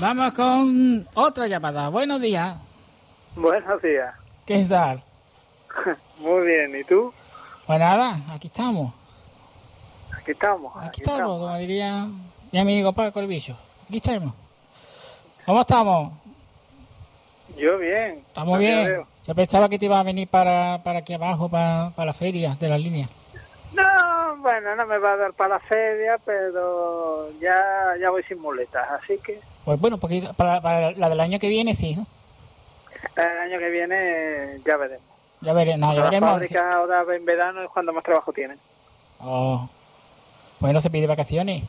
Vamos con otra llamada. Buenos días. Buenos días. ¿Qué tal? Muy bien, ¿y tú? Pues nada, aquí estamos. Aquí estamos. Aquí estamos, como diría mi amigo Paco el Bicho. Aquí estamos. ¿Cómo estamos? Yo bien. Estamos bien. Yo pensaba que te iba a venir para aquí abajo, para la feria de la línea. No, bueno, no me va a dar para la feria, pero ya voy sin muletas, así que... Pues bueno, porque para la del año que viene sí, ¿no? El año que viene ya veremos. Ya veremos. No, ya veremos. Las fábricas ahora en verano es cuando más trabajo tienen. Oh. Bueno, se pide vacaciones.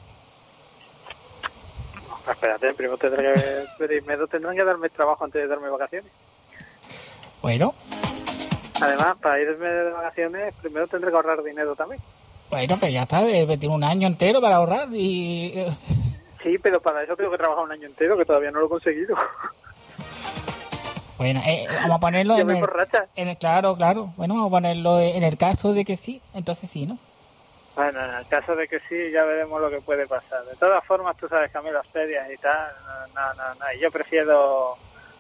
No, espérate, primero tendrán que darme trabajo antes de darme vacaciones. Bueno. Además, para irme de vacaciones, primero tendré que ahorrar dinero también. Bueno, pero ya está, tiene un año entero para ahorrar y... Sí, pero para eso tengo que trabajar un año entero, que todavía no lo he conseguido. Bueno, vamos a ponerlo Claro. Bueno, vamos a ponerlo en el caso de que sí, entonces sí, ¿no? Bueno, en el caso de que sí, ya veremos lo que puede pasar. De todas formas, tú sabes que a mí las ferias y tal, no. Yo prefiero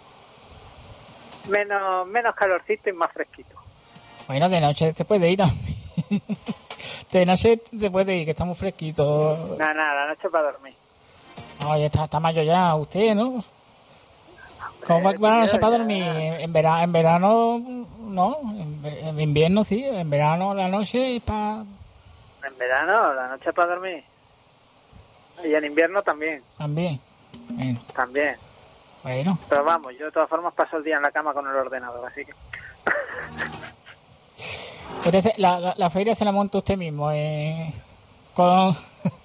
menos calorcito y más fresquito. Bueno, de noche se puede ir también. De noche se puede ir, que estamos fresquitos. Nada, la noche para dormir. Oye, está mayo ya usted, ¿no? ¿Cómo va la noche para dormir? En verano, no. En invierno sí. En verano la noche es para... En verano la noche para dormir. Y en invierno también. También. Bueno. También. Bueno. Pero vamos, yo de todas formas paso el día en la cama con el ordenador, así que... Entonces, la feria se la monta usted mismo, con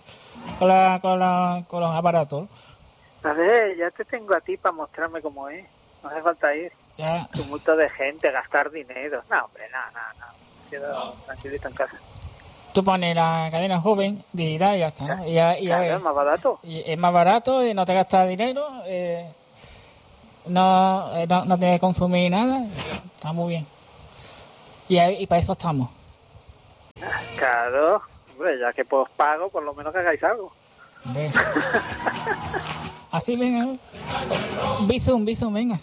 los aparatos. A ver, ya te tengo a ti para mostrarme cómo es. No hace falta ir. Ya. Tumulto de gente, gastar dinero. No, hombre, no. Quedo tranquilito en casa. Tú pones la cadena joven y ya está, ¿no? Claro, es más barato. Es más barato, no te gastas dinero, no tienes que consumir nada. Está muy bien. Y para eso estamos. Claro, hombre, ya que pues pago, por lo menos que hagáis algo. Así, venga. Bizum, venga.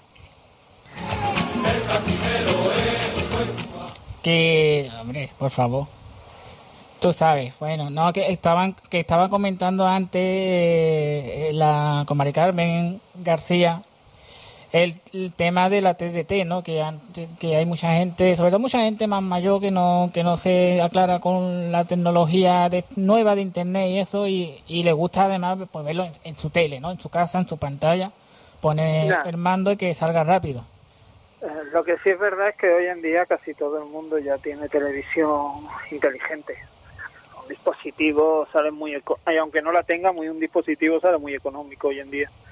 Que, hombre, por favor. Tú sabes, bueno, no, que estaba comentando antes con Mari Carmen García el tema de la TDT, ¿no? Que hay mucha gente, sobre todo mucha gente más mayor que no se aclara con la tecnología nueva de internet y eso, y le gusta además pues, verlo en su tele, ¿no? En su casa, en su pantalla, poner el mando y que salga rápido. Lo que sí es verdad es que hoy en día casi todo el mundo ya tiene televisión inteligente. Un dispositivo sale y aunque no la tenga, un dispositivo sale muy económico hoy en día.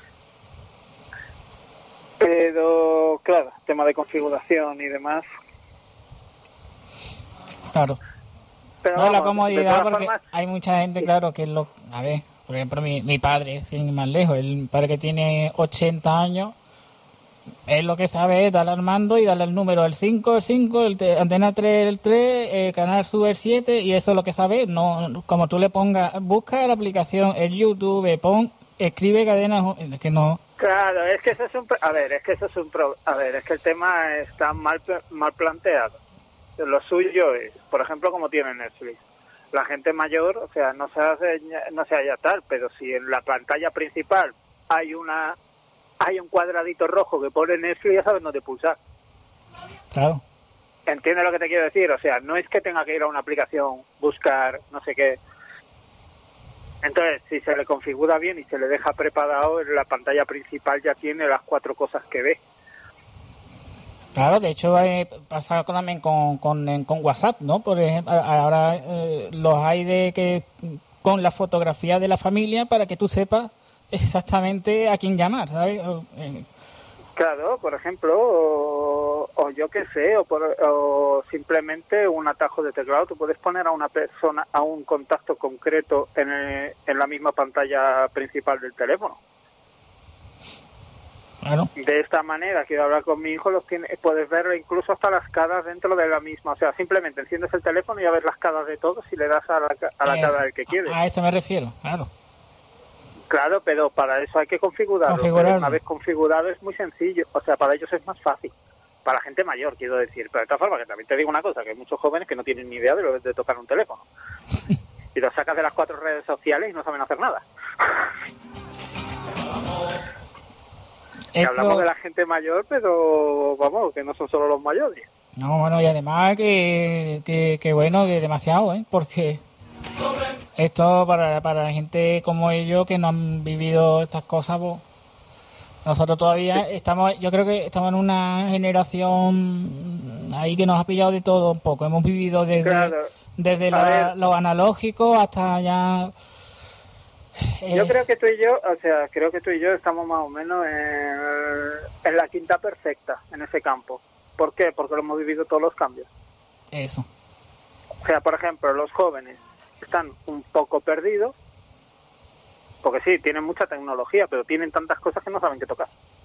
Pero, claro, tema de configuración y demás. Claro. Pero no, vamos, la comodidad, porque formas, hay mucha gente, claro, que a ver, por ejemplo, mi padre, sin ir más lejos, el padre que tiene 80 años, él lo que sabe es darle al mando y darle el número, el 5, antena 3, el 3, canal sub el 7, y eso es lo que sabe. No, como tú le pongas, busca la aplicación, el YouTube, escribe cadenas, es que no... Claro, es que eso es es que el tema está mal planteado. Lo suyo es, por ejemplo, como tiene Netflix. La gente mayor, o sea, no se haya tal, pero si en la pantalla principal hay un cuadradito rojo que pone Netflix, ya sabes dónde pulsar. Claro. ¿Entiendes lo que te quiero decir? O sea, no es que tenga que ir a una aplicación, buscar, no sé qué. Entonces, si se le configura bien y se le deja preparado, en la pantalla principal ya tiene las 4 cosas que ve. Claro, de hecho pasa también con WhatsApp, ¿no? Por ejemplo, ahora los hay de que con la fotografía de la familia para que tú sepas exactamente a quién llamar, ¿sabes? Claro, por ejemplo, o yo qué sé, o simplemente un atajo de teclado. Tú puedes poner a una persona, a un contacto concreto en la misma pantalla principal del teléfono. Claro. De esta manera, quiero hablar con mi hijo, puedes ver incluso hasta las caras dentro de la misma. O sea, simplemente enciendes el teléfono y ya ves las caras de todos y le das a la cara del que quieres. A eso me refiero, claro. Claro, pero para eso hay que configurarlo. Configurarlo. Una vez configurado es muy sencillo. O sea, para ellos es más fácil. Para la gente mayor, quiero decir. Pero de todas formas, que también te digo una cosa, que hay muchos jóvenes que no tienen ni idea de tocar un teléfono. Y los sacas de las 4 redes sociales y no saben hacer nada. Que hablamos de la gente mayor, pero vamos, que no son solo los mayores. No, bueno, y además que bueno, que demasiado, porque esto para gente como ellos que no han vivido estas cosas, pues, nosotros todavía estamos, yo creo que estamos en una generación ahí que nos ha pillado de todo un poco. Hemos vivido desde lo analógico hasta ya... Yo creo que tú y yo estamos más o menos en la quinta perfecta en ese campo. ¿Por qué? Porque lo hemos vivido todos los cambios. Eso. O sea, por ejemplo, los jóvenes están un poco perdidos, porque sí, tienen mucha tecnología, pero tienen tantas cosas que no saben qué tocar.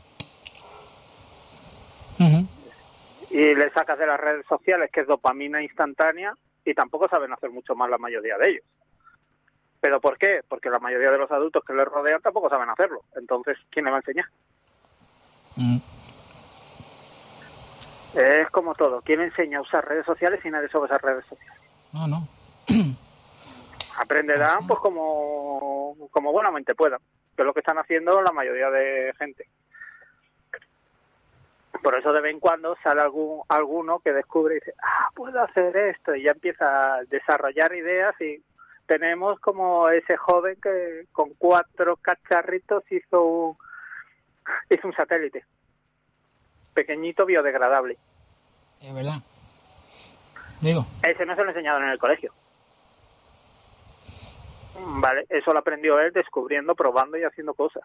Uh-huh. Y les sacas de las redes sociales, que es dopamina instantánea, y tampoco saben hacer mucho más la mayoría de ellos. ¿Pero por qué? Porque la mayoría de los adultos que les rodean tampoco saben hacerlo. Entonces, ¿quién les va a enseñar? Uh-huh. Es como todo. ¿Quién enseña a usar redes sociales si nadie sabe usar redes sociales? No. Aprenderán pues como buenamente puedan, que es lo que están haciendo la mayoría de gente. Por eso de vez en cuando sale alguno que descubre y dice, puedo hacer esto, y ya empieza a desarrollar ideas, y tenemos como ese joven que con 4 cacharritos hizo un satélite pequeñito biodegradable. Es verdad. Digo. Ese no se lo enseñaron en el colegio. Vale, eso lo aprendió él descubriendo, probando y haciendo cosas.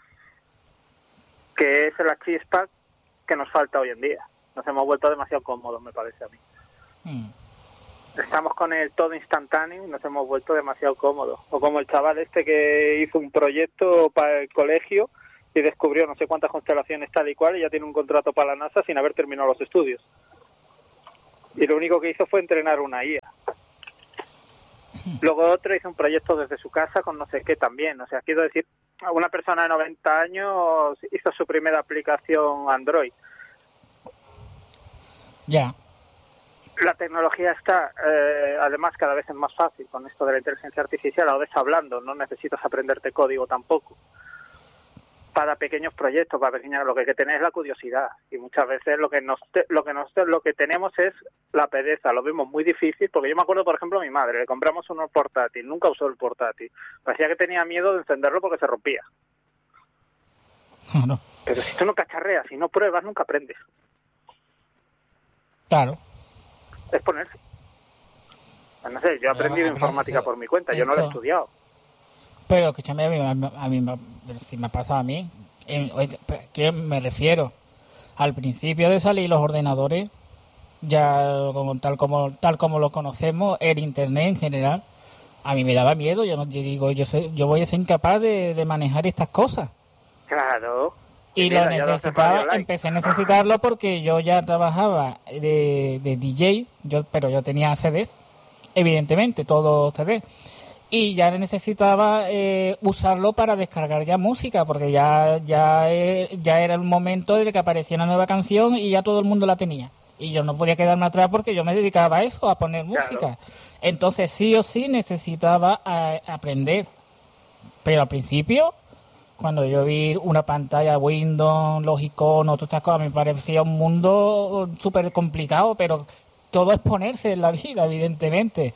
Que es la chispa que nos falta hoy en día. Nos hemos vuelto demasiado cómodos, me parece a mí. Estamos con el todo instantáneo y nos hemos vuelto demasiado cómodos. O como el chaval este que hizo un proyecto para el colegio y descubrió no sé cuántas constelaciones tal y cual, y ya tiene un contrato para la NASA sin haber terminado los estudios. Y lo único que hizo fue entrenar una IA. Luego otro hizo un proyecto desde su casa con no sé qué también. O sea, quiero decir, una persona de 90 años hizo su primera aplicación Android. Ya. La tecnología está, además, cada vez es más fácil con esto de la inteligencia artificial. Ahora ves hablando, no necesitas aprenderte código tampoco. Para pequeños proyectos, para pequeños, lo que hay que tener es la curiosidad, y muchas veces lo que tenemos es la pereza. Lo vemos muy difícil, porque yo me acuerdo, por ejemplo, a mi madre, le compramos un portátil, nunca usó el portátil, parecía que tenía miedo de encenderlo porque se rompía. No. Pero si tú no cacharreas, si no pruebas, nunca aprendes. Claro. Es ponerse. No sé, yo he aprendido informática por mi cuenta, yo no lo he estudiado. Pero escúchame, a mí si me ha pasado a mí, ¿qué me refiero? Al principio de salir los ordenadores, ya tal como lo conocemos, el internet en general, a mí me daba miedo. Yo voy a ser incapaz de manejar estas cosas. Claro. Y lo necesitaba, empecé a necesitarlo porque yo ya trabajaba de DJ, pero yo tenía CDs, evidentemente, todo CD. Y ya necesitaba usarlo para descargar ya música, porque ya era el momento de que aparecía una nueva canción y ya todo el mundo la tenía. Y yo no podía quedarme atrás porque yo me dedicaba a eso, a poner música. Claro. Entonces sí o sí necesitaba aprender. Pero al principio, cuando yo vi una pantalla Windows, los iconos, todas estas cosas, me parecía un mundo súper complicado, pero todo es ponerse en la vida, evidentemente.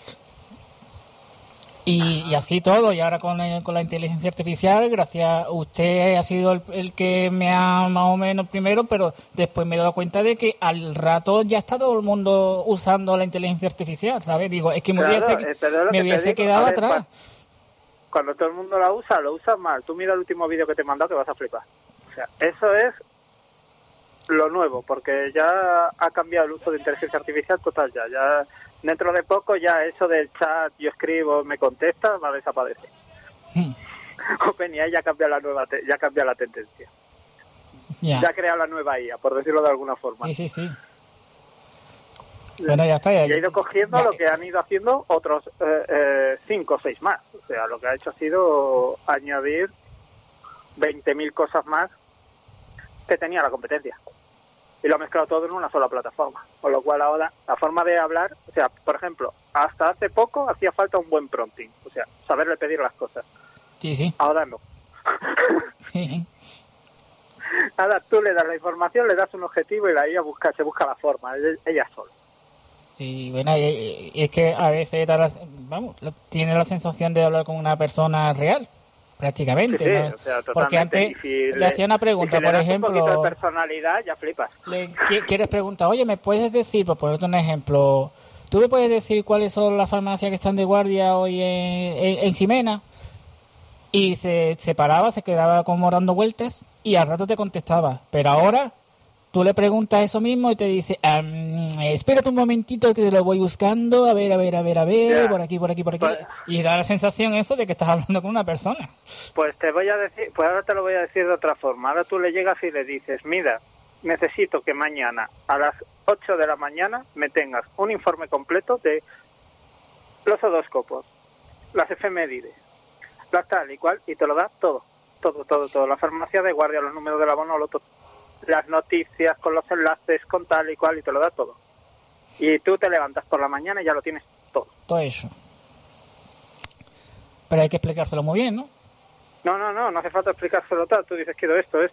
Y así todo, y ahora con la inteligencia artificial, gracias a usted ha sido el que me ha más o menos primero, pero después me he dado cuenta de que al rato ya está todo el mundo usando la inteligencia artificial, ¿sabes? Digo, es que me hubiese quedado atrás. Cuando todo el mundo la usa, lo usa mal. Tú mira el último vídeo que te he mandado que vas a flipar. O sea, eso es lo nuevo, porque ya ha cambiado el uso de inteligencia artificial total ya dentro de poco ya eso del chat, yo escribo, me contesta, va a desaparecer. OpenAI ya cambia la tendencia. Ya ha creado la nueva IA, por decirlo de alguna forma. Sí. Bueno, ya está. Y ha ido cogiendo lo que han ido haciendo otros 5 o 6 más. O sea, lo que ha hecho ha sido añadir 20.000 cosas más que tenía la competencia. Y lo ha mezclado todo en una sola plataforma. Con lo cual ahora la forma de hablar, o sea, por ejemplo, hasta hace poco hacía falta un buen prompting. O sea, saberle pedir las cosas. Sí. Ahora no. Sí. Ahora tú le das la información, le das un objetivo y la IA se busca la forma, ella sola. Sí, bueno, y es que a veces tiene la sensación de hablar con una persona real, prácticamente. Sí, ¿no? o sea, porque antes le hacía una pregunta, si le por das ejemplo, un poquito de personalidad, ya flipas. quieres preguntar, oye, ¿me puedes decir, por ponerte un ejemplo, tú me puedes decir cuáles son las farmacias que están de guardia hoy en Jimena? Y se paraba, se quedaba como dando vueltas y al rato te contestaba. Pero ahora tú le preguntas eso mismo y te dice, espérate un momentito que te lo voy buscando, a ver, Ya. por aquí. Pues, Y da la sensación eso de que estás hablando con una persona. pues te voy a decir, pues ahora te lo voy a decir de otra forma. Ahora tú le llegas y le dices, mira, necesito que mañana a las 8 de la mañana me tengas un informe completo de los odoscopos, las efemérides, las tal y cual, y te lo da todo. La farmacia de guardia, los números del abono, las noticias con los enlaces, con tal y cual, y te lo da todo. Y tú te levantas por la mañana y ya lo tienes todo. Todo eso. Pero hay que explicárselo muy bien, ¿no? No hace falta explicárselo tal. Tú dices, quiero esto.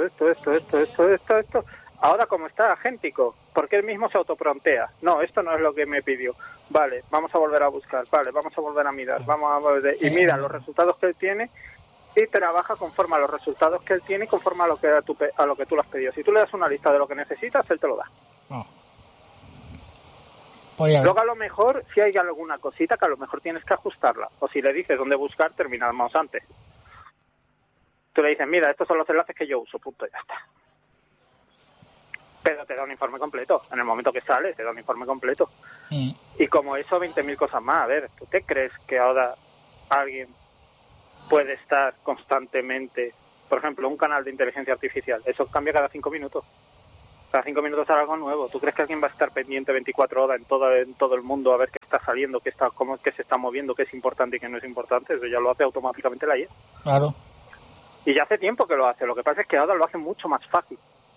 Ahora, como está agéntico, porque él mismo se autoprontea. No, esto no es lo que me pidió. Vale, vamos a volver a buscar. Vale, vamos a volver a mirar. Y mira los resultados que él tiene y trabaja conforme a los resultados que él tiene y conforme a lo que tú le has pedido. Si tú le das una lista de lo que necesitas, él te lo da. Oh. Luego, a lo mejor, si hay alguna cosita que a lo mejor tienes que ajustarla. O si le dices dónde buscar, terminamos antes. Tú le dices, mira, estos son los enlaces que yo uso, punto, ya está. Pero te da un informe completo. En el momento que sale, te da un informe completo. Sí. Y como eso, 20.000 cosas más. A ver, ¿tú te crees que ahora alguien puede estar constantemente, por ejemplo, un canal de inteligencia artificial? Eso cambia cada 5 minutos. Cada 5 minutos sale algo nuevo. ¿Tú crees que alguien va a estar pendiente 24 horas en todo el mundo a ver qué está saliendo, cómo es que se está moviendo, qué es importante y qué no es importante? Eso ya lo hace automáticamente la IA. Claro. Y ya hace tiempo que lo hace. Lo que pasa es que ahora lo hace mucho más fácil.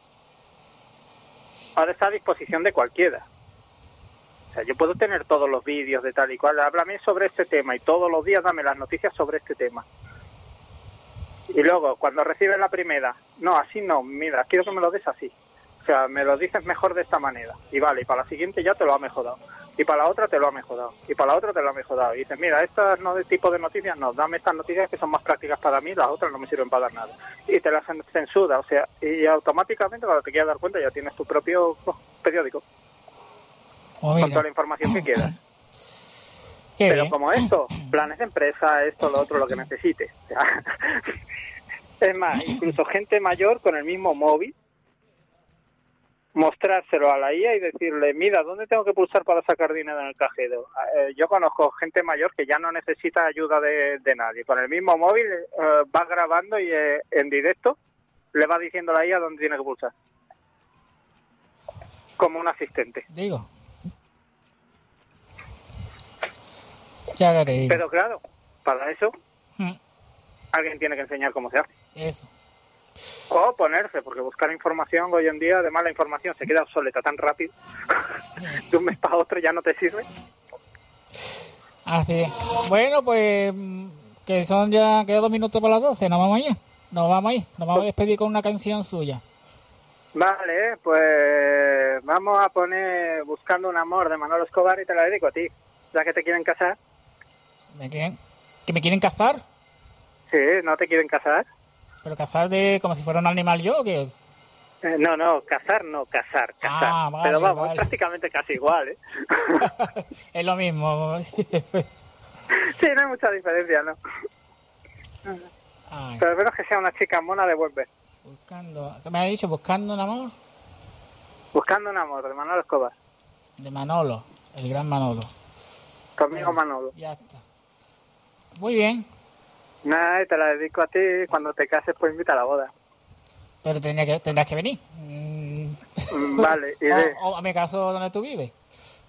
Ahora está a disposición de cualquiera. O sea, yo puedo tener todos los vídeos de tal y cual. Háblame sobre este tema y todos los días dame las noticias sobre este tema. Y luego, cuando recibes la primera, no, así no, mira, quiero que me lo des así. O sea, me lo dices mejor de esta manera. Y vale, y para la siguiente ya te lo ha mejorado. Y para la otra te lo ha mejorado. Y para la otra te lo ha mejorado. Y dices, mira, estas no de tipo de noticias, no, dame estas noticias que son más prácticas para mí, las otras no me sirven para dar nada. Y te las censura, o sea, y automáticamente cuando te quieras dar cuenta ya tienes tu propio periódico. Con toda la información que quieras. Pero bien. Como esto, planes de empresa, esto, lo otro, lo que necesites. O sea, es más, incluso gente mayor con el mismo móvil, mostrárselo a la IA y decirle, mira, ¿dónde tengo que pulsar para sacar dinero en el cajero? Yo conozco gente mayor que ya no necesita ayuda de nadie. Con el mismo móvil va grabando y en directo le va diciendo a la IA dónde tiene que pulsar. Como un asistente. Digo. Ya haré. Pero claro, para eso alguien tiene que enseñar cómo se hace. Eso. O ponerse, porque buscar información hoy en día, además la información se queda obsoleta tan rápido, de un mes para otro ya no te sirve. Así es. Bueno, pues que son ya, queda 2 minutos para las 12, nos vamos allá. Nos vamos a despedir con una canción suya. Vale, pues vamos a poner Buscando un amor de Manolo Escobar y te la dedico a ti, ya que te quieren casar. ¿Que me quieren cazar? Sí, ¿no te quieren casar? ¿Pero cazar de como si fuera un animal yo o qué? No, cazar. Ah, vale, pero vamos, vale. Prácticamente casi igual, ¿eh? Es lo mismo. Sí, no hay mucha diferencia, ¿no? Ay. Pero al menos que sea una chica mona de buen ver. ¿Qué me ha dicho? ¿Buscando un amor? Buscando un amor, de Manolo Escobar. De Manolo, el gran Manolo. Conmigo Manolo. Ya está. Muy bien. Nada, y te la dedico a ti. Cuando te cases, pues invita a la boda. Pero tendrás que venir. Vale, iré. O a mi caso donde tú vives.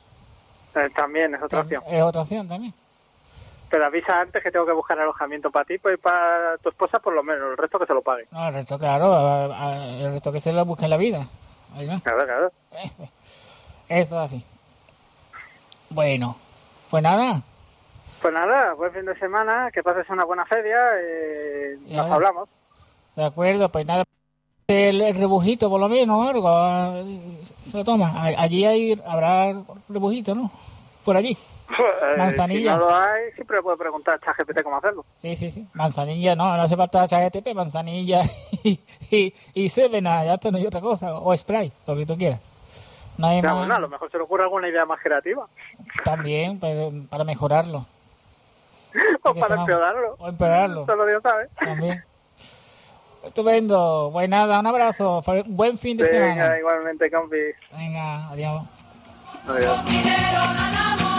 También es otra opción. Es otra opción también. Pero avisa antes que tengo que buscar alojamiento para ti, pues y para tu esposa por lo menos, el resto que se lo pague. No, el resto, claro, el resto que se lo busque en la vida. Ahí va. Claro. Eso así. Bueno, pues nada. Pues nada, buen fin de semana, que pases una buena feria, nos hablamos. De acuerdo, pues nada. El rebujito, por lo menos, algo. Se lo toma. Allí habrá rebujito, ¿no? Por allí. Manzanilla. Si no lo hay, siempre le puedo preguntar a ChatGPT cómo hacerlo. Sí. Manzanilla, no hace falta ChatGPT, manzanilla y Sevena, ya esto no hay otra cosa. O Sprite, lo que tú quieras. No hay más... Bueno, a lo mejor se le ocurre alguna idea más creativa. También, para mejorarlo. O para empeorarlo. O empeorarlo. Solo Dios sabe. También. Estupendo. Pues nada, un abrazo. Buen fin de semana. Venga, igualmente, compi. Venga, adiós. Adiós.